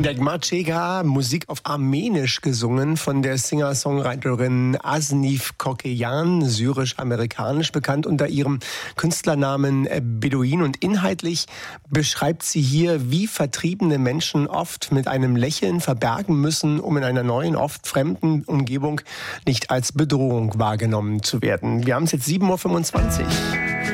Dagmar Cega, Musik auf Armenisch gesungen von der Singer-Songwriterin Asnif Kokeyan, syrisch-amerikanisch, bekannt unter ihrem Künstlernamen Beduin. Und inhaltlich beschreibt sie hier, wie vertriebene Menschen oft mit einem Lächeln verbergen müssen, um in einer neuen, oft fremden Umgebung nicht als Bedrohung wahrgenommen zu werden. Wir haben es jetzt 7:25 Uhr.